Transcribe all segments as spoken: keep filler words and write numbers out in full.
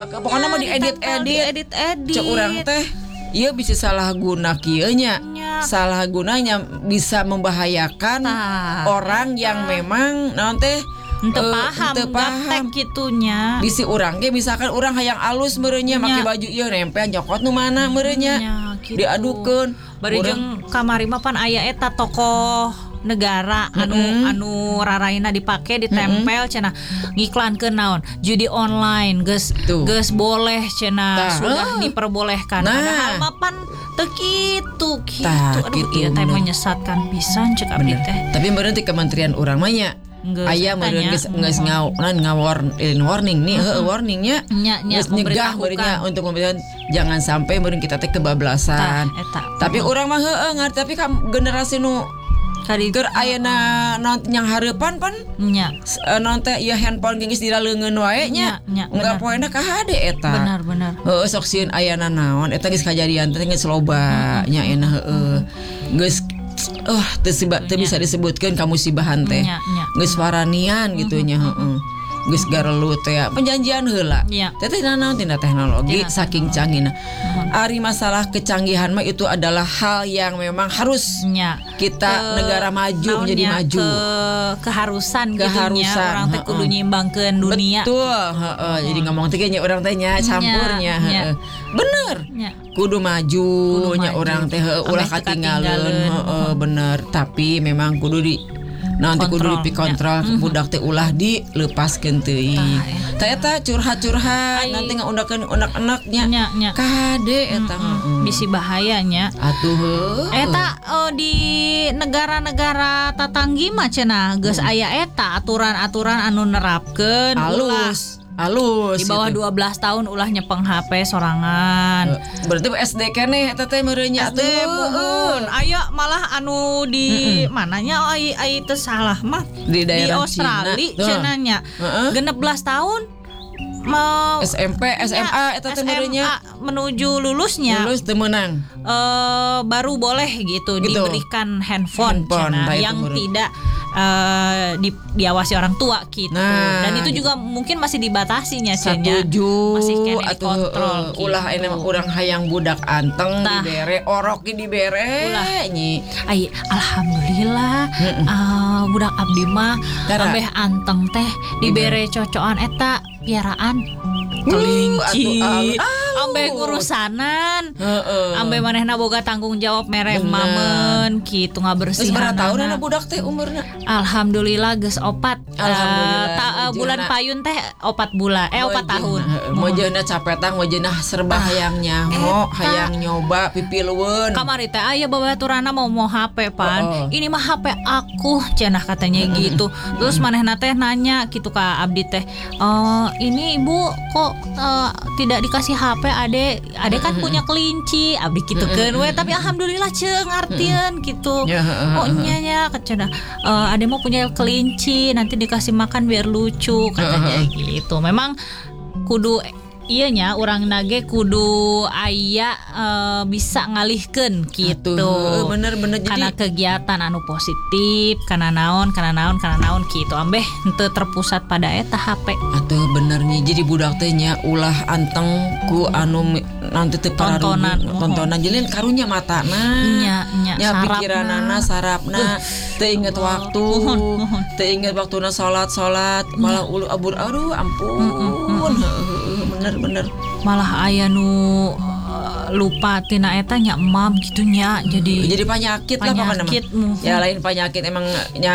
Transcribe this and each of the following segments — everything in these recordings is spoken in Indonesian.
pokoknya mah diedit-edit, edit-edit. Cek urang teh ieu bisa salah guna kieu nya. Salah gunanya bisa membahayakan Tah. orang yang memang naon teh Henteu uh, paham, henteu paham gitunya. bisi urang ge misalkan urang hayang alus meureun nya make baju ieu nempel nyokot nu mana meureun nya gitu. diadukeun bari jeung kamari mah pan aya eta tokoh negara anu mm-hmm. anu raraina dipake ditempel mm-hmm. cenah ngiklankeun naon judi online geus geus boleh cenah sudah diperbolehkan nah. Padahal mah pan teu kitu kitu aduh ieu teh menyesatkan pisan cek abdi teh tapi meureun ti kementerian urang mah nya aya meureun geus geus ngau warning nih heeh warningnya geus nyegah meureunnya untuk pemberian jangan sampai meureun kita teh kebablasan tapi urang mah heueuh ngarti tapi generasi nu keur ayeuna naon yang hareupan pan nya naon teh ieu handphone geus diraleungeun wae nya engga poena ka hade eta benar benar heueuh sok sieun ayana naon eta geus kajadian teh geus loba nya euna heueuh geus oh teu bisa disebutkeun ka musibahan teh geus waranian gitu nya heeh geus garelu teh penjanjian heula teh teh naon tina teknologi saking canggihna ari masalah kecanggihan mah itu adalah hal yang memang harus kita ke, negara maju menjadi maju ke, keharusan keharusan orang teh kudu nyimbangkeun dunia betul heeh jadi ngomong teh nya urang teh nya campurnya heeh bener nya. kudu maju nya urang teh ulah katinggalin heeh bener tapi memang kudu di nanti kudu dikontrol mm-hmm. budak teh ulah dilepaskeun teuing tah eta curhat-curhat nanti ngaundakeun anak-anaknya ka hade eta mm-hmm. bisi bahayanya atuh eta uh, di negara-negara tatanggi mah cenah geus aya eta aturan-aturan anu nerapkeun alus alus di bawah gitu. dua belas tahun ulah nyepeng H P sorangan. Berarti S D keneh eta teh meureun nya tuh. Muhun. Aya malah anu di mm-mm. mananya ai ai teu salah mah di daerah di Australia cenah nya. genep belas tahun mau S M P, S M A eta teh meureun nya menuju lulusnya. Lulus teu meunang. Uh, baru boleh gitu, gitu. diberikan handphone, handphone cenah yang tidak Uh, di, diawasi orang tua gitu nah, dan itu juga mungkin masih dibatasinya cenah masih kene dikontrol uh, gitu. Ulah ene urang hayang budak anteng nah, dibere orok dibere nyi ai alhamdulillah uh, budak abdi mah ambeh anteng teh dibere cocokan eta piaraan kelinci uh, ambeh ngurusanan uh, uh. ambeh manehna boga tanggung jawab mere mamen gitu ngabersihan geus berapa tahun anak budak teh umurna alhamdulillah geus opat alhamdulillah uh, ta, uh, bulan payun teh opat bulan eh opat tahun mojeuna capetang mojeuna serba ah, hayang nyaho hayang nyoba pipileueun kamari teh aya babaturanna mau mau H P pan oh, oh. ini mah H P aku cenah katanya mm-hmm. gitu terus manehna teh nanya gitu ka abdi teh uh, ini ibu kok uh, tidak dikasih H P ade ade kan punya kelinci abdi kitukeun we tapi alhamdulillah ceung artieun gitu oh nya nya cenah uh, ade mau punya kelinci nanti dikasih makan biar lucu katanya gitu memang kudu iya nya urang nage kudu aya uh, bisa ngalihkeun gitu bener-bener karena kegiatan anu positif karena naon karena naon karena naon gitu ambeh henteu terpusat pada eta H P atuh benernya jadi budak teh nya ulah anteng ku anu nanti teu tontonan tontonan jelin karunya matana nya nya nya pikiranana sarapna teu inget waktu teu inget waktuna salat-salat malah ulu abur aduh ampun bener-bener malah aya nu uh, lupa tina eta nya emam gitu nya jadi jadi penyakit, penyakit lah pokoknya ya lain penyakit emang nya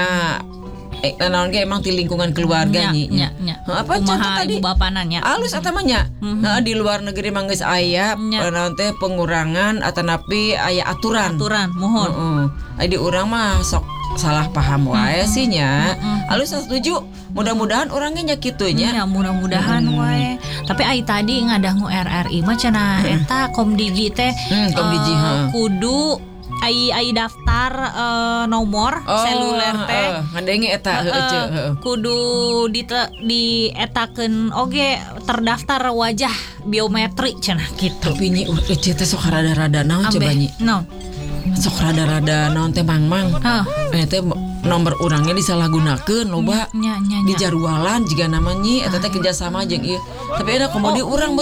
eh naon ge emang di lingkungan keluarga nyi nya nya apa contoh tadi bapana nya alus eta mah nya di luar negeri mah geus aya naon teh pengurangan atanapi aya aturan aturan mohon heeh di urang mah sok salah paham wae sih nya alus setuju mudah-mudahan orangnya nya kitu nya ya mudah-mudahan hmm. wae tapi ai tadi ngadangu R R I mah cenah eta Komdigi teh hmm, Komdigi uh, kudu ai ai daftar uh, nomor oh, seluler teh uh, ngadenge eta uh, uh, uh. kudu di di etakeun oge terdaftar wajah biometri cenah gitu tapi nyi ece teh sok rada-rada naon coba nyi naon sok rada-rada naon teh mang-mang uh. teh nomor urangnya disalahgunakeun loba nya, nya, nya. di jarwalan jiga namanya eta teh kerjasama jeung ieu tapi ada komodi oh. urang